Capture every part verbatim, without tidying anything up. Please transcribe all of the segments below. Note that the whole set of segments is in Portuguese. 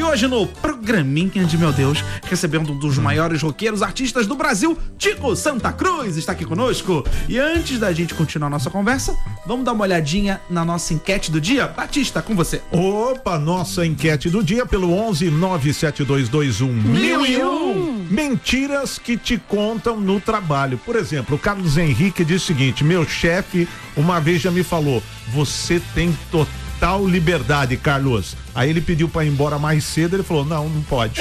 E hoje no programinha de meu Deus, recebendo um dos maiores roqueiros artistas do Brasil, Tico Santa Cruz, está aqui conosco. E antes da gente continuar a nossa conversa, vamos dar uma olhadinha na nossa enquete do dia. Batista, com você. Opa, nossa enquete do dia pelo onze nove sete dois dois um mil e um. Mentiras que te contam no trabalho. Por exemplo, o Carlos Henrique diz o seguinte: meu chefe uma vez já me falou, você tem total liberdade, Carlos. Aí ele pediu pra ir embora mais cedo, ele falou, não, não pode.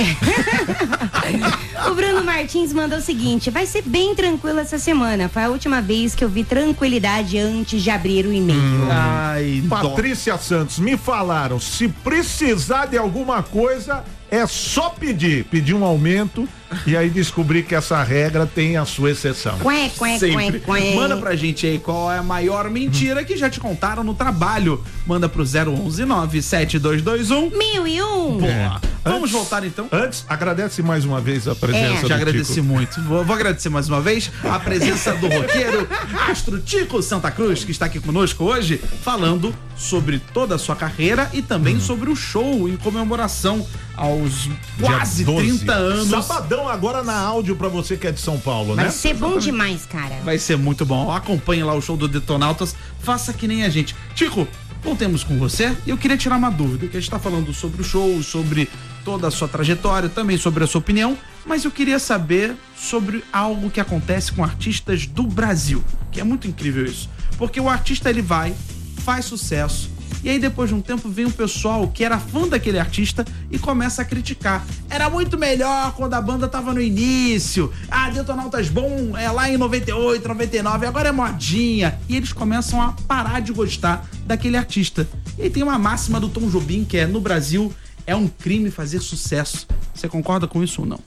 O Bruno Martins mandou o seguinte: vai ser bem tranquilo essa semana. Foi a última vez que eu vi tranquilidade antes de abrir o e-mail. Hum. Ai, Patrícia dó. Santos, me falaram, se precisar de alguma coisa, é só pedir, pedir um aumento, e aí descobrir que essa regra tem a sua exceção. Quê, quê, Sempre. quê, quê. Manda pra gente aí qual é a maior mentira que já te contaram no trabalho. Manda pro zero onze nove sete dois dois um mil e um. Boa. É. Vamos Antes, voltar então. Antes, agradece mais uma vez a presença É. do Já agradeci Tico. muito. Vou, vou agradecer mais uma vez a presença do roqueiro Astro Tico Santa Cruz, que está aqui conosco hoje, falando sobre toda a sua carreira e também hum. sobre o show em comemoração aos quase trinta anos. Sabadão agora na áudio pra você que é de São Paulo, Vai né? ser bom demais, cara. Vai ser muito bom. Acompanhe lá o show do Detonautas, faça que nem a gente. Tico, voltemos com você e eu queria tirar uma dúvida, que a gente tá falando sobre o show, sobre toda a sua trajetória, também sobre a sua opinião, mas eu queria saber sobre algo que acontece com artistas do Brasil, que é muito incrível isso, porque o artista ele vai, faz sucesso, e aí depois de um tempo vem um pessoal que era fã daquele artista e começa a criticar. Era muito melhor quando a banda tava no início. Ah, Detonautas bom é lá em noventa e oito, noventa e nove, agora é modinha. E eles começam a parar de gostar daquele artista. E aí tem uma máxima do Tom Jobim que é: no Brasil é um crime fazer sucesso. Você concorda com isso ou não?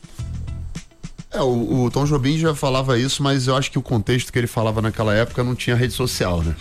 É, o, o Tom Jobim já falava isso, mas eu acho que o contexto que ele falava naquela época não tinha rede social, né?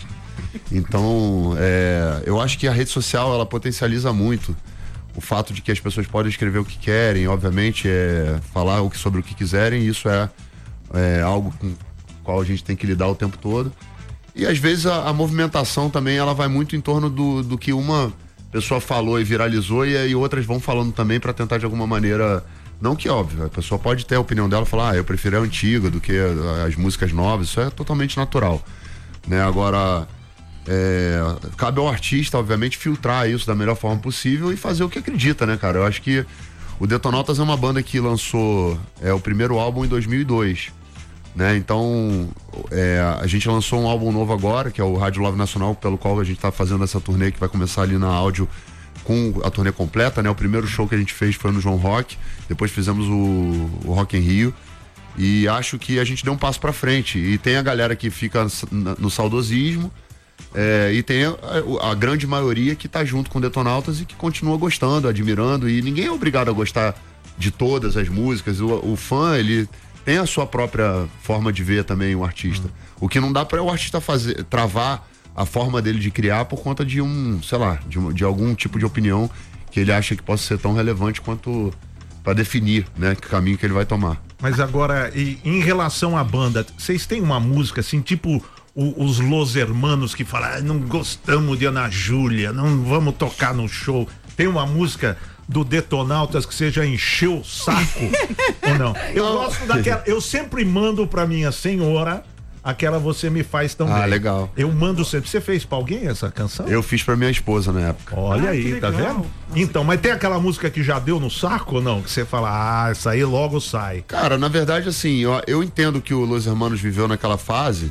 Então, é, eu acho que a rede social, ela potencializa muito o fato de que as pessoas podem escrever o que querem, obviamente, é, falar o que, sobre o que quiserem, e isso é, é algo com o qual a gente tem que lidar o tempo todo. E às vezes a, a movimentação também, ela vai muito em torno do, do que uma pessoa falou e viralizou, e aí outras vão falando também para tentar de alguma maneira, não que óbvio, a pessoa pode ter a opinião dela, falar, ah, eu prefiro a antiga do que as músicas novas, isso é totalmente natural, né? Agora, É, cabe ao artista, obviamente, filtrar isso da melhor forma possível e fazer o que acredita, né, cara? Eu acho que o Detonautas é uma banda que lançou é, o primeiro álbum em dois mil e dois, né? Então, é, a gente lançou um álbum novo agora, que é o Rádio Love Nacional, pelo qual a gente tá fazendo essa turnê, que vai começar ali na áudio com a turnê completa, né? O primeiro show que a gente fez foi no João Rock, depois fizemos o, o Rock in Rio, e acho que a gente deu um passo pra frente. E tem a galera que fica no saudosismo, É, e tem a, a grande maioria que tá junto com o Detonautas e que continua gostando, admirando, e ninguém é obrigado a gostar de todas as músicas. O, o fã, ele tem a sua própria forma de ver também o artista. O que não dá para o artista fazer, travar a forma dele de criar por conta de um, sei lá, de, de algum tipo de opinião que ele acha que possa ser tão relevante quanto para definir, né, que caminho que ele vai tomar. Mas agora, e, em relação à banda, vocês têm uma música assim, tipo O, os Los Hermanos que falam, ah, não gostamos de Ana Júlia, não vamos tocar no show? Tem uma música do Detonautas que você já encheu o saco? Ou não? Eu gosto daquela, eu sempre mando pra minha senhora aquela Você Me Faz Tão Bem. Ah, legal. Eu mando sempre. Você fez pra alguém essa canção? Eu fiz pra minha esposa na época. Olha Ah, aí, tá vendo? Nossa, então, mas tem aquela música que já deu no saco ou não? Que você fala, ah, essa aí logo sai. Cara, na verdade, assim, eu, eu entendo que o Los Hermanos viveu naquela fase,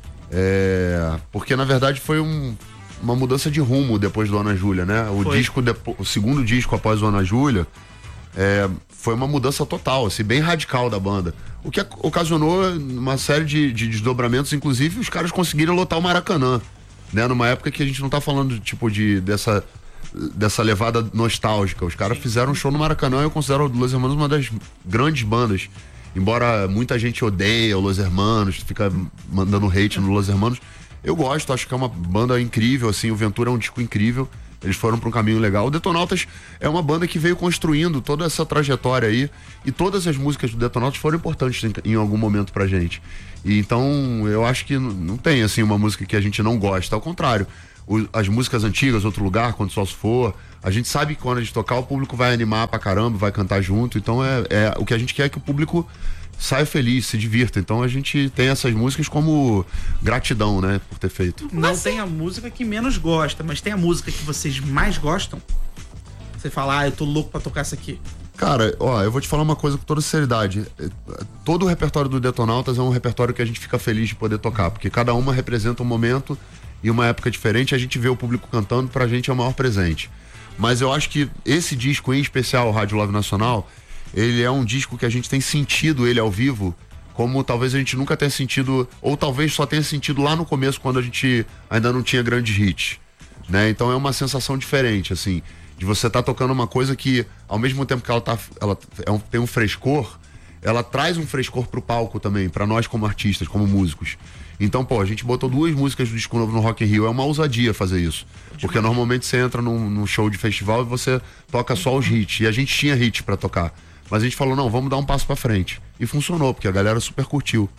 É, porque na verdade foi um, uma mudança de rumo depois do Ana Júlia, né? O, disco depo, o segundo disco após o Ana Júlia é, foi uma mudança total, assim, bem radical da banda. O que ocasionou uma série de, de desdobramentos, inclusive os caras conseguiram lotar o Maracanã, né? Numa época que a gente não tá falando tipo de, dessa, dessa levada nostálgica. Os caras fizeram um show no Maracanã e eu considero o Los Hermanos uma das grandes bandas. Embora muita gente odeie o Los Hermanos, fica mandando hate no Los Hermanos, eu gosto, acho que é uma banda incrível, assim, o Ventura é um disco incrível, eles foram para um caminho legal. O Detonautas é uma banda que veio construindo toda essa trajetória aí, e todas as músicas do Detonautas foram importantes em, em algum momento pra gente. E então, eu acho que não tem, assim, uma música que a gente não gosta, ao contrário. o, as músicas antigas, Outro Lugar, Quando o Sol se For. A gente sabe que quando a gente tocar, o público vai animar pra caramba, vai cantar junto. Então é, é o que a gente quer é que o público saia feliz, se divirta. Então a gente tem essas músicas como gratidão, né, por ter feito. Não Você... tem a música que menos gosta, mas tem a música que vocês mais gostam? Você fala, ah, eu tô louco pra tocar essa aqui. Cara, ó, eu vou te falar uma coisa com toda sinceridade. Todo o repertório do Detonautas é um repertório que a gente fica feliz de poder tocar, porque cada uma representa um momento e uma época diferente. A gente vê o público cantando, pra gente é o maior presente. Mas eu acho que esse disco, em especial, o Rádio Love Nacional, ele é um disco que a gente tem sentido ele ao vivo, como talvez a gente nunca tenha sentido, ou talvez só tenha sentido lá no começo, quando a gente ainda não tinha grandes hits, né? Então é uma sensação diferente, assim, de você estar tá tocando uma coisa que, ao mesmo tempo que ela, tá, ela é um, tem um frescor, ela traz um frescor pro palco também, pra nós como artistas, como músicos. Então, pô, a gente botou duas músicas do disco novo no Rock in Rio, é uma ousadia fazer isso. Porque normalmente você entra num, num show de festival e você toca só os hits, e a gente tinha hits pra tocar. Mas a gente falou, não, vamos dar um passo pra frente. E funcionou, porque a galera super curtiu.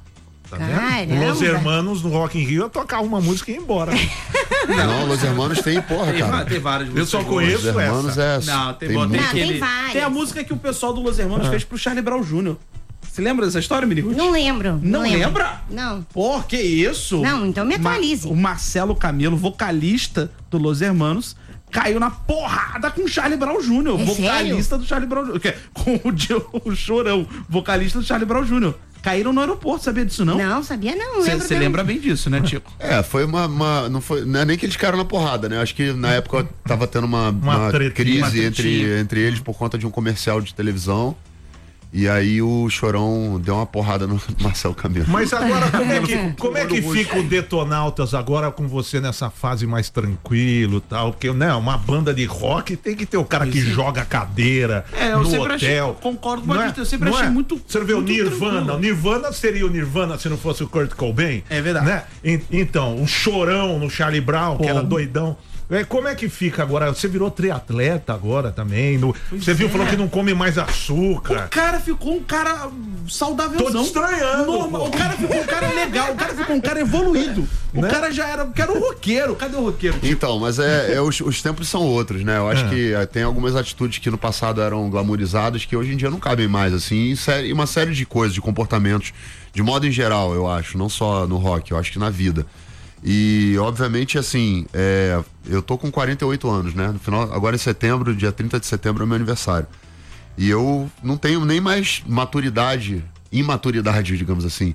Tá vendo? Los Hermanos no Rock in Rio ia tocar uma música e ir embora. Não, Los Hermanos tem, porra, tem, cara. Tem várias músicas. Eu só conheço Los Hermanos essa. É, não, tem, tem, tem, muito... aquele, tem várias. Tem a música que o pessoal do Los Hermanos ah. fez pro Charlie Brown Júnior Você lembra dessa história, Miriam? Não lembro. Não, não lembro. lembra? Não. Pô, que isso? Não, então me atualize. Ma- o Marcelo Camelo, vocalista do Los Hermanos, caiu na porrada com o Charlie Brown Júnior É vocalista sério? do Charlie Brown Júnior Com o, o Chorão, vocalista do Charlie Brown Júnior Caíram no aeroporto, sabia disso não? Não, sabia não. Você lembra bem disso, né, Tico? É, foi uma, uma não foi, não é nem que eles caíram na porrada, né? Acho que na época tava tendo uma, uma, uma treta, crise uma entre, entre eles por conta de um comercial de televisão. E aí o Chorão deu uma porrada no Marcelo Camelo. Mas agora, como é que, como é que fica o Detonautas agora com você nessa fase mais tranquilo e tal? Porque, né, uma banda de rock tem que ter o cara que Sim. joga cadeira é, eu no sempre hotel. Achei, concordo com não é, eu sempre achei é? muito Você vê o Nirvana, tranquilo. o Nirvana seria o Nirvana se não fosse o Kurt Cobain. É verdade. Né? E, então, o Chorão no Charlie Brown, Pô. que era doidão. É, como é que fica agora? Você virou triatleta agora também. No, você viu, é. falou que não come mais açúcar. O cara ficou um cara saudávelzão. Tô te estranhando. Normal. O cara ficou um cara legal. O cara ficou um cara evoluído. O né? cara já era. Era um roqueiro. Cadê o roqueiro? Então, mas é, é os, os tempos são outros, né? Eu acho é. que é, tem algumas atitudes que no passado eram glamourizadas que hoje em dia não cabem mais, assim. E, série, e uma série de coisas, de comportamentos, de modo em geral, eu acho. Não só no rock, eu acho que na vida. E, obviamente, assim, é, eu tô com quarenta e oito anos, né? No final, agora em setembro, dia trinta de setembro é meu aniversário. E eu não tenho nem mais maturidade, imaturidade, digamos assim,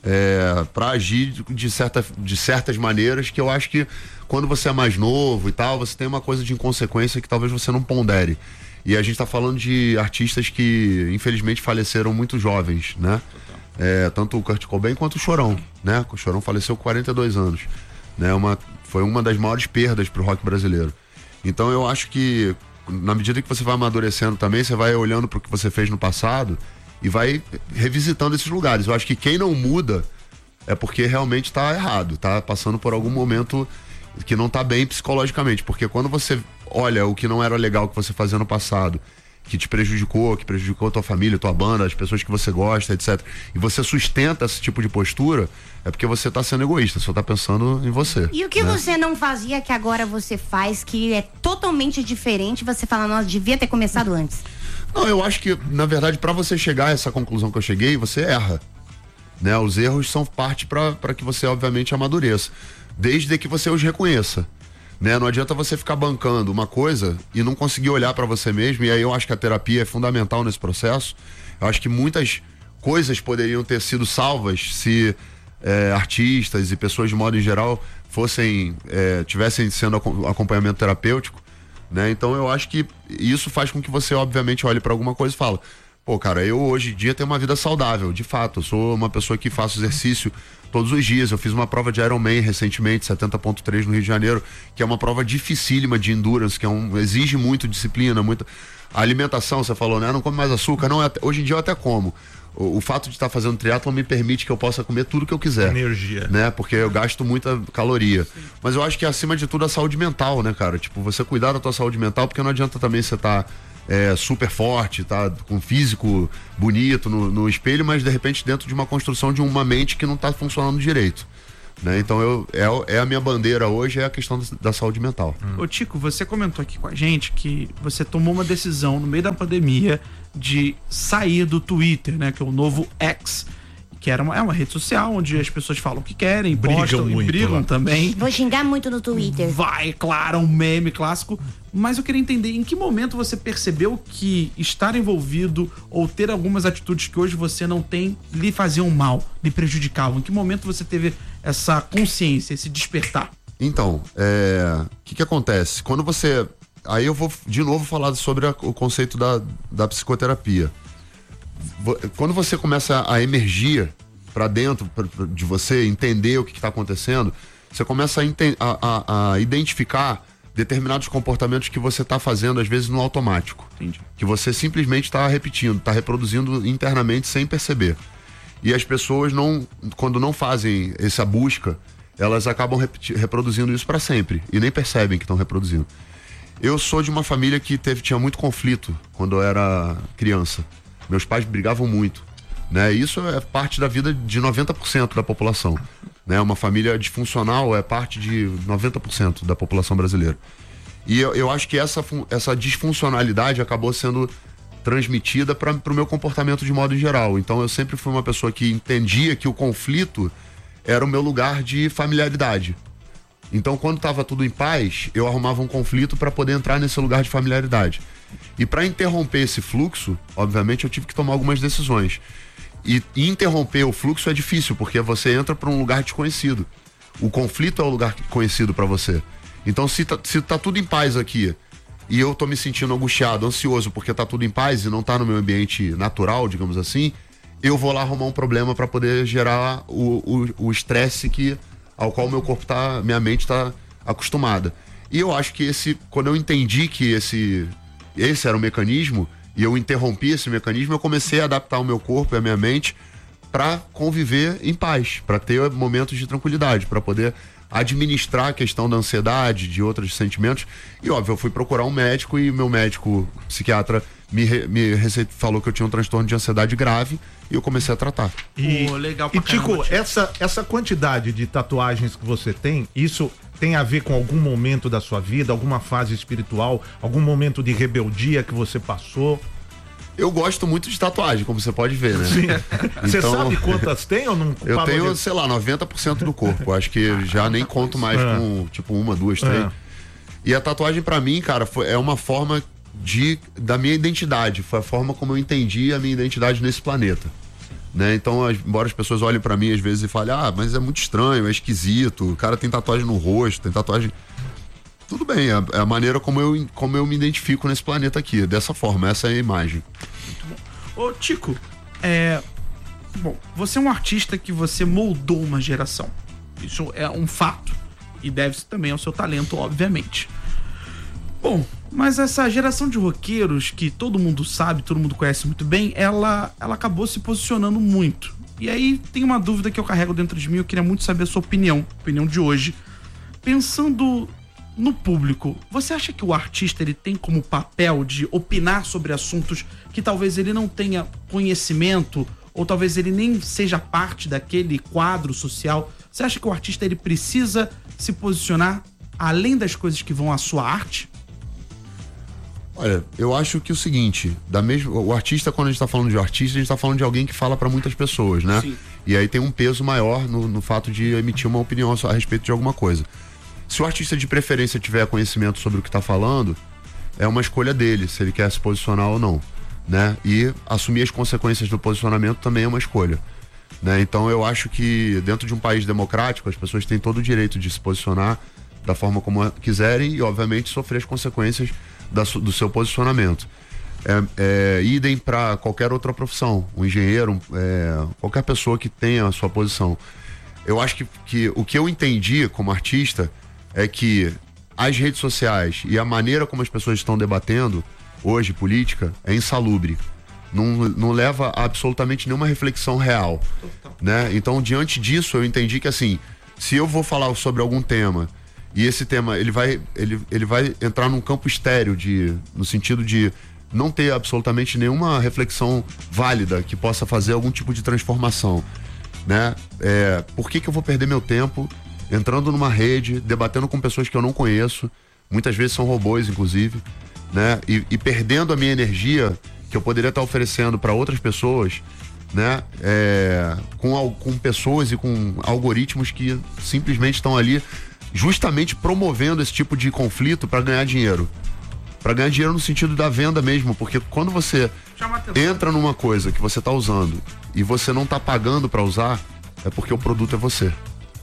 é, pra agir de, de, certa, de certas maneiras que eu acho que quando você é mais novo e tal, você tem uma coisa de inconsequência que talvez você não pondere. E a gente tá falando de artistas que, infelizmente, faleceram muito jovens, né? É, tanto o Kurt Cobain quanto o Chorão, né? O Chorão faleceu com quarenta e dois anos, né? Uma, foi uma das maiores perdas pro rock brasileiro. Então eu acho que na medida que você vai amadurecendo também, você vai olhando pro que você fez no passado e vai revisitando esses lugares. Eu acho que quem não muda é porque realmente tá errado, tá passando por algum momento que não tá bem psicologicamente, porque quando você olha o que não era legal que você fazia no passado, que te prejudicou, que prejudicou a tua família, a tua banda, as pessoas que você gosta, etcétera. E você sustenta esse tipo de postura, é porque você tá sendo egoísta, só tá pensando em você. E o que né? você não fazia que agora você faz, que é totalmente diferente, você fala, nossa, devia ter começado antes? Não, eu acho que, na verdade, para você chegar a essa conclusão que eu cheguei, você erra. Né? Os erros são parte para que você, obviamente, amadureça. Desde que você os reconheça. Né? Não adianta você ficar bancando uma coisa e não conseguir olhar para você mesmo, e aí eu acho que a terapia é fundamental nesse processo. Eu acho que muitas coisas poderiam ter sido salvas se é, artistas e pessoas de modo em geral fossem, é, tivessem sendo acompanhamento terapêutico, né? Então eu acho que isso faz com que você obviamente olhe para alguma coisa e fala, pô, cara, eu hoje em dia tenho uma vida saudável, de fato, eu sou uma pessoa que faço exercício todos os dias. Eu fiz uma prova de Ironman recentemente, setenta ponto três no Rio de Janeiro, que é uma prova dificílima de endurance, que é um, exige muito disciplina, muita... A alimentação, você falou, né? Não come mais açúcar. Não, é, hoje em dia eu até como. O, o fato de estar fazendo triatlon me permite que eu possa comer tudo que eu quiser. Energia. Né? Porque eu gasto muita caloria. Sim. Mas eu acho que acima de tudo a saúde mental, né, cara? Tipo, você cuidar da tua saúde mental, porque não adianta também você estar... Tá, É, super forte, tá com físico bonito no, no espelho, mas de repente dentro de uma construção de uma mente que não tá funcionando direito, Né? Então eu, é, é a minha bandeira hoje, é a questão da, da saúde mental. Ô Tico, você comentou aqui com a gente que você tomou uma decisão no meio da pandemia de sair do Twitter, né? Que é o novo X, que era uma, é uma rede social onde as pessoas falam o que querem, brigam postam muito, e brigam lá. também. Vou xingar muito no Twitter. Vai, claro, um meme clássico. Mas eu queria entender em que momento você percebeu que estar envolvido ou ter algumas atitudes que hoje você não tem lhe faziam mal, lhe prejudicavam. Em que momento você teve essa consciência, esse despertar? Então, é, o que que acontece? Quando você... Aí eu vou de novo falar sobre a, o conceito da, da psicoterapia. Quando você começa a emergir para dentro pra, pra, de você, entender o que está acontecendo, você começa a, a, a, a identificar determinados comportamentos que você está fazendo, às vezes, no automático. Entendi. Que você simplesmente está repetindo, está reproduzindo internamente sem perceber. E as pessoas, não, quando não fazem essa busca, elas acabam repeti- reproduzindo isso para sempre e nem percebem que estão reproduzindo. Eu sou de uma família que teve, tinha muito conflito quando eu era criança. Meus pais brigavam muito, né? Isso é parte da vida de noventa por cento da população, né? Uma família disfuncional é parte de noventa por cento da população brasileira. E eu, eu acho que essa, essa disfuncionalidade acabou sendo transmitida para o meu comportamento de modo geral. Então eu sempre fui uma pessoa que entendia que o conflito era o meu lugar de familiaridade. Então quando estava tudo em paz, eu arrumava um conflito para poder entrar nesse lugar de familiaridade. E para interromper esse fluxo, obviamente eu tive que tomar algumas decisões. E, e interromper o fluxo é difícil, porque você entra para um lugar desconhecido. O conflito é o lugar conhecido para você. Então se tá, se tá tudo em paz aqui, e eu tô me sentindo angustiado, ansioso, porque tá tudo em paz e não tá no meu ambiente natural, digamos assim, eu vou lá arrumar um problema para poder gerar o estresse que ao qual meu corpo tá, minha mente tá acostumada. E eu acho que esse, quando eu entendi que esse, esse era o mecanismo, e eu interrompi esse mecanismo, eu comecei a adaptar o meu corpo e a minha mente para conviver em paz, para ter momentos de tranquilidade, para poder administrar a questão da ansiedade, de outros sentimentos. E óbvio, eu fui procurar um médico e meu médico psiquiatra me, re, me receit, falou que eu tinha um transtorno de ansiedade grave e eu comecei a tratar. E, oh, legal pra e Tico, caramba, essa, essa quantidade de tatuagens que você tem, isso tem a ver com algum momento da sua vida, alguma fase espiritual, algum momento de rebeldia que você passou? Eu gosto muito de tatuagem, como você pode ver, né? Sim. Você Então, sabe quantas tem ou não? Eu parou tenho, de... sei lá, noventa por cento do corpo. Acho que já nem conto mais É. com, tipo, uma, duas, três. É. E a tatuagem pra mim, cara, foi, é uma forma de, da minha identidade. Foi a forma como eu entendi a minha identidade nesse planeta. Né? Então, as, embora as pessoas olhem pra mim às vezes e falem, ah, mas é muito estranho, é esquisito, o cara tem tatuagem no rosto, tem tatuagem... Tudo bem, é a, é a maneira como eu, como eu me identifico nesse planeta aqui, dessa forma, essa é a imagem. Ô Tico, é... Bom, você é um artista que você moldou uma geração. Isso é um fato. E deve-se também ao seu talento, obviamente. Bom, mas essa geração de roqueiros que todo mundo sabe, todo mundo conhece muito bem, ela, ela acabou se posicionando muito. E aí tem uma dúvida que eu carrego dentro de mim, eu queria muito saber a sua opinião, opinião de hoje. Pensando no público, você acha que o artista ele tem como papel de opinar sobre assuntos que talvez ele não tenha conhecimento ou talvez ele nem seja parte daquele quadro social? Você acha que o artista ele precisa se posicionar além das coisas que vão à sua arte? Olha, eu acho que o seguinte, da mesma, o artista, quando a gente tá falando de artista, a gente tá falando de alguém que fala para muitas pessoas, né? Sim. E aí tem um peso maior no, no fato de emitir uma opinião a respeito de alguma coisa. Se o artista de preferência tiver conhecimento sobre o que está falando, é uma escolha dele, se ele quer se posicionar ou não, né? E assumir as consequências do posicionamento também é uma escolha, né? Então eu acho que dentro de um país democrático, as pessoas têm todo o direito de se posicionar da forma como quiserem e, obviamente, sofrer as consequências da, do seu posicionamento. É, é, idem para qualquer outra profissão, um engenheiro, é, qualquer pessoa que tenha a sua posição. Eu acho que, que o que eu entendi como artista é que as redes sociais e a maneira como as pessoas estão debatendo hoje política é insalubre. Não, não leva a absolutamente nenhuma reflexão real, né? Então, diante disso, eu entendi que assim, se eu vou falar sobre algum tema e esse tema ele vai, ele, ele vai entrar num campo estéreo de, no sentido de não ter absolutamente nenhuma reflexão válida que possa fazer algum tipo de transformação, né? É, por que que eu vou perder meu tempo entrando numa rede, debatendo com pessoas que eu não conheço, muitas vezes são robôs, inclusive, né? E, e perdendo a minha energia que eu poderia estar oferecendo para outras pessoas, né? É, com, com pessoas e com algoritmos que simplesmente estão ali justamente promovendo esse tipo de conflito para ganhar dinheiro. Para ganhar dinheiro no sentido da venda mesmo, porque quando você entra numa coisa que você está usando e você não está pagando para usar, é porque o produto é você.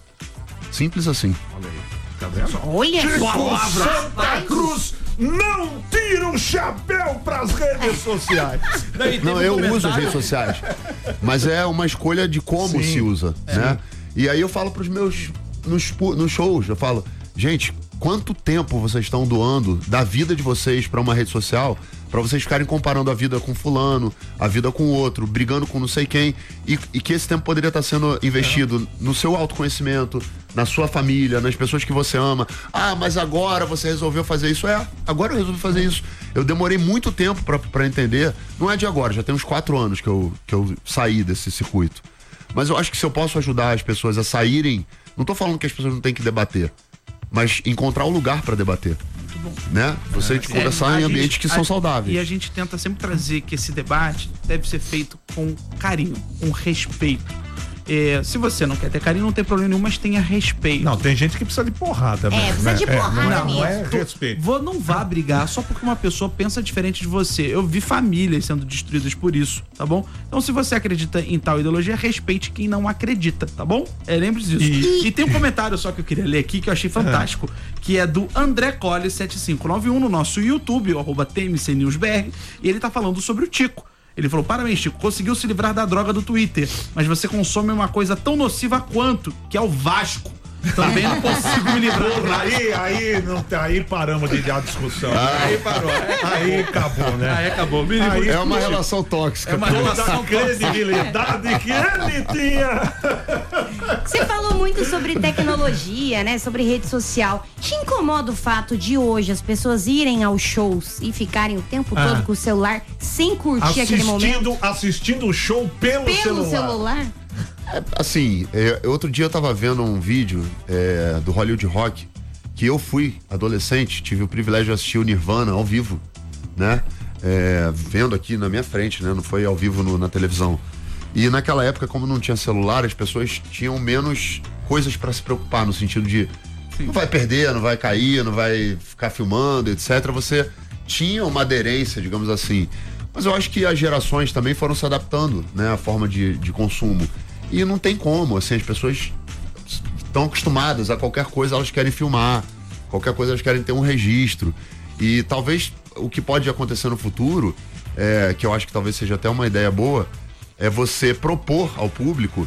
Simples assim. Olha aí, tá vendo? Olha Chico só. Santa Cruz não tira o chapéu pras redes sociais. Não, eu uso as redes sociais, mas é uma escolha de como Sim. se usa, né? E aí eu falo pros meus nos, nos shows, eu falo, gente, quanto tempo vocês estão doando da vida de vocês para uma rede social, para vocês ficarem comparando a vida com fulano, a vida com outro, brigando com não sei quem, e, e que esse tempo poderia estar sendo investido é. no seu autoconhecimento, na sua família, nas pessoas que você ama. Ah, mas agora você resolveu fazer isso. É, agora eu resolvi fazer isso. Eu demorei muito tempo para entender, não é de agora, já tem uns quatro anos que eu, que eu saí desse circuito. Mas eu acho que se eu posso ajudar as pessoas a saírem, não tô falando que as pessoas não têm que debater, mas encontrar um lugar para debater. Muito bom. Né? Você é, conversar é, em ambientes gente, que são a, saudáveis. E a gente tenta sempre trazer que esse debate deve ser feito com carinho, com respeito. É, se você não quer ter carinho, não tem problema nenhum, mas tenha respeito. Não, tem gente que precisa de porrada. É, mesmo, precisa né? de porrada é, não, mesmo. não é respeito. Vou, não vá brigar só porque uma pessoa pensa diferente de você. Eu vi famílias sendo destruídas por isso, tá bom? Então, se você acredita em tal ideologia, respeite quem não acredita, tá bom? É, lembre-se disso. E... e tem um comentário só que eu queria ler aqui que eu achei fantástico, é. que é do André Colli sete cinco nove um no nosso YouTube, o arroba T M C News B R, e ele tá falando sobre o Tico. Ele falou, parabéns, Chico, conseguiu se livrar da droga do Twitter, mas você consome uma coisa tão nociva quanto, que é o Vasco. Também não consigo me livrar. Porra, aí, aí, não, aí paramos de dar discussão. Ah, aí parou. Aí, aí acabou, né? Aí acabou. Me aí, é uma relação tóxica. É uma relação credibilidade que ele tinha. Você falou muito sobre tecnologia, né? Sobre rede social. Te incomoda o fato de hoje as pessoas irem aos shows e ficarem o tempo ah. todo com o celular sem curtir assistindo, aquele momento? Assistindo o show pelo, pelo celular. celular? É, assim, é, outro dia eu tava vendo um vídeo é, do Hollywood Rock, que eu fui adolescente, tive o privilégio de assistir o Nirvana ao vivo, né? É, vendo aqui na minha frente, né? Não foi ao vivo no, na televisão. E naquela época, como não tinha celular, as pessoas tinham menos coisas para se preocupar, no sentido de Sim. não vai perder, não vai cair, não vai ficar filmando, etcétera. Você tinha uma aderência, digamos assim. Mas eu acho que as gerações também foram se adaptando, né? A forma de, de consumo. E não tem como, assim, as pessoas estão acostumadas a qualquer coisa, elas querem filmar, qualquer coisa elas querem ter um registro. E talvez o que pode acontecer no futuro, é, que eu acho que talvez seja até uma ideia boa, é você propor ao público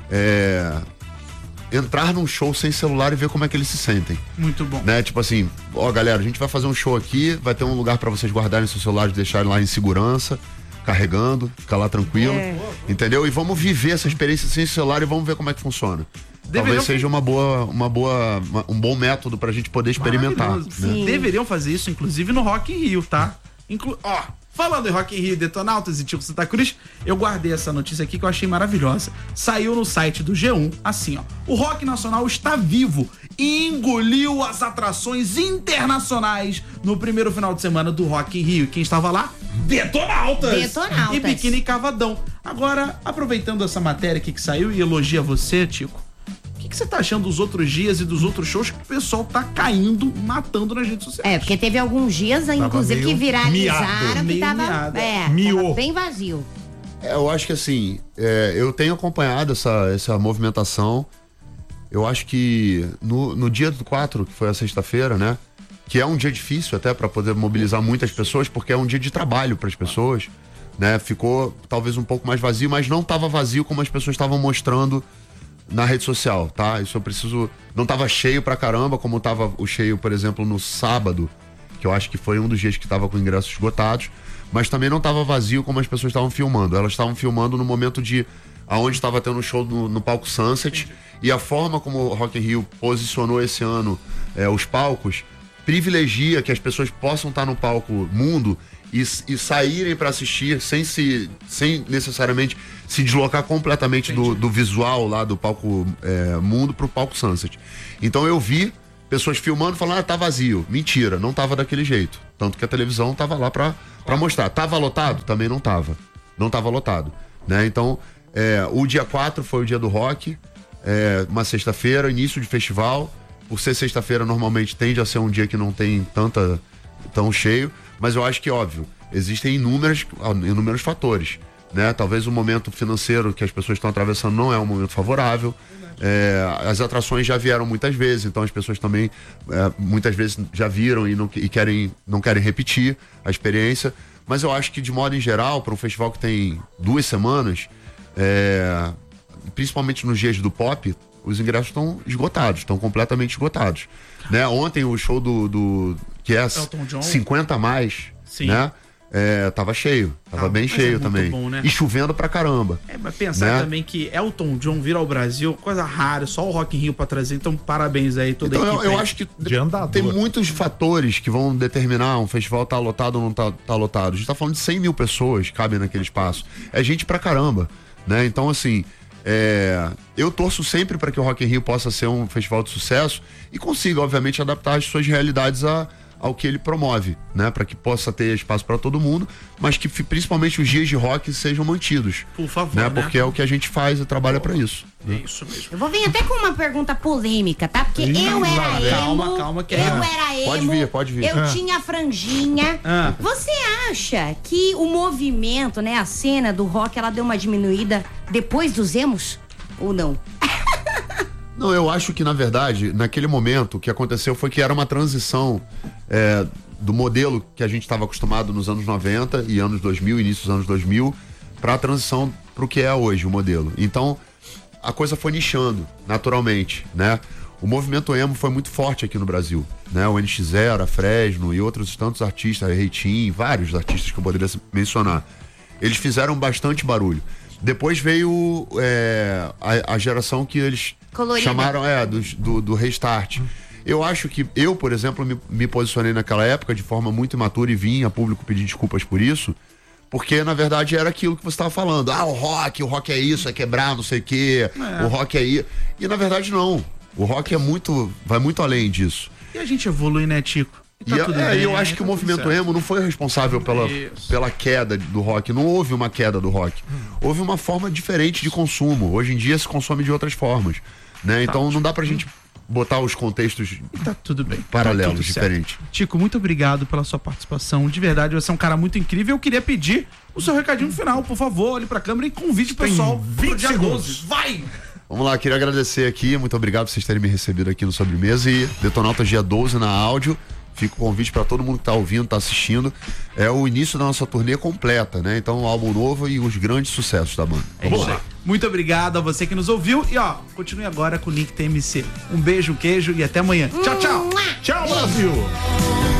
é, entrar num show sem celular e ver como é que eles se sentem. Muito bom. Né? Tipo assim, ó galera, a gente vai fazer um show aqui, vai ter um lugar para vocês guardarem seus celulares e deixarem lá em segurança, carregando, ficar lá tranquilo, é. entendeu? E vamos viver essa experiência sem celular e vamos ver como é que funciona. Deveriam... Talvez seja uma boa, uma boa, uma, um bom método pra gente poder experimentar. Né? Deveriam fazer isso, inclusive, no Rock in Rio, tá? Inclu... Ó, falando em Rock in Rio, Detonautas e Tico Santa Cruz, eu guardei essa notícia aqui que eu achei maravilhosa. Saiu no site do G um, assim, ó. O rock nacional está vivo e engoliu as atrações internacionais no primeiro final de semana do Rock in Rio. Quem estava lá? Detonautas! Detonautas. E Biquíni Cavadão. Agora, aproveitando essa matéria aqui que saiu e elogia você, Tico, o que, que você tá achando dos outros dias e dos outros shows que o pessoal tá caindo, matando nas redes sociais? É, porque teve alguns dias, inclusive, que viralizaram, que tava, é, tava bem vazio. É, eu acho que assim, é, eu tenho acompanhado essa, essa movimentação. Eu acho que no, no dia do quatro, que foi a sexta-feira, né? Que é um dia difícil até para poder mobilizar muitas pessoas, porque é um dia de trabalho para as pessoas, né? Ficou talvez um pouco mais vazio, mas não estava vazio como as pessoas estavam mostrando na rede social, tá? Isso eu preciso... Não tava cheio pra caramba, como tava o cheio, por exemplo, no sábado, que eu acho que foi um dos dias que tava com ingressos esgotados, mas também não tava vazio como as pessoas estavam filmando. Elas estavam filmando no momento de... aonde estava tendo um show no, no palco Sunset, e a forma como o Rock in Rio posicionou esse ano é, os palcos, privilegia que as pessoas possam estar no palco mundo e, e saírem para assistir sem se sem necessariamente se deslocar completamente do, do visual lá do palco é, Mundo pro palco Sunset. Então eu vi pessoas filmando falando, ah, tá vazio. Mentira, não tava daquele jeito. Tanto que a televisão tava lá pra, pra mostrar. Tava lotado? Também não tava. Não tava lotado, né? Então, é, o dia quatro foi o dia do rock, é, uma sexta-feira, início de festival. Por ser sexta-feira, normalmente tende a ser um dia que não tem tanta, tão cheio, mas eu acho que, óbvio, existem inúmeros, inúmeros fatores, né? Talvez o momento financeiro que as pessoas estão atravessando não é um momento favorável. É, as atrações já vieram muitas vezes, então as pessoas também é, muitas vezes já viram e, não, e querem, não querem repetir a experiência, mas eu acho que de modo em geral, para um festival que tem duas semanas, é, principalmente nos dias do pop, os ingressos estão esgotados, estão completamente esgotados, né? Ontem o show do, do que é cinquenta a mais, sim, né? É, tava cheio, tava ah, bem cheio é também. Bom, né? E chovendo pra caramba. É, mas pensar, né, também que Elton John vir ao Brasil, coisa rara, só o Rock in Rio pra trazer, então parabéns aí toda então, a equipe. Eu, eu aí. acho que tem muitos fatores que vão determinar um festival tá lotado ou não tá, tá lotado. A gente tá falando de cem mil pessoas que cabem naquele espaço. É gente pra caramba, né? Então, assim, é, eu torço sempre para que o Rock in Rio possa ser um festival de sucesso e consiga, obviamente, adaptar as suas realidades a ao que ele promove, né? Para que possa ter espaço para todo mundo, mas que principalmente os dias de rock sejam mantidos. Por favor, né? né? Porque é o que a gente faz e trabalha para isso. É isso mesmo. Eu vou vir até com uma pergunta polêmica, tá? Porque Ih, eu era emo. Calma, calma, que eu é. era emo. Pode vir, pode vir. Eu ah. tinha franjinha. Ah. Você acha que o movimento, né, a cena do rock, ela deu uma diminuída depois dos emos? Ou não? Não, eu acho que, na verdade, naquele momento, o que aconteceu foi que era uma transição é, do modelo que a gente estava acostumado nos anos noventa e anos dois mil, início dos anos dois mil, para a transição para o que é hoje o modelo. Então, a coisa foi nichando, naturalmente, né? O movimento emo foi muito forte aqui no Brasil, né? O N X Zero, a Fresno e outros tantos artistas, a Reitinho, vários artistas que eu poderia mencionar. Eles fizeram bastante barulho. Depois veio é, a, a geração que eles Colorida. chamaram é, do, do, do Restart. Eu acho que eu, por exemplo, me, me posicionei naquela época de forma muito imatura e vim a público pedir desculpas por isso, porque na verdade era aquilo que você estava falando. Ah, o rock, o rock é isso, é quebrar, não sei o quê, é. o rock é isso. E na verdade não. O rock é muito, vai muito além disso. E a gente evolui, né, Tico? E tá tudo é, bem, eu acho que tá o movimento certo. emo não foi responsável pela, pela queda do rock. Não houve uma queda do rock. Hum. Houve uma forma diferente de consumo. Hoje em dia se consome de outras formas, né? Então tá, não dá pra gente botar os contextos tá tudo bem. paralelos, tá diferentes. Tico, muito obrigado pela sua participação. De verdade, você é um cara muito incrível. Eu queria pedir o seu recadinho final, por favor. Olhe pra câmera e convide o pessoal pro dia doze. Vai! Vamos lá, queria agradecer aqui. Muito obrigado por vocês terem me recebido aqui no Sobremesa. E Detonautas dia doze na áudio. Fica o convite para todo mundo que tá ouvindo, tá assistindo. É o início da nossa turnê completa, né? Então, um álbum novo e os grandes sucessos da banda. É isso aí. Muito obrigado a você que nos ouviu. E ó, continue agora com o Link T M C. Um beijo, um queijo e até amanhã. Tchau, tchau. Tchau, Brasil.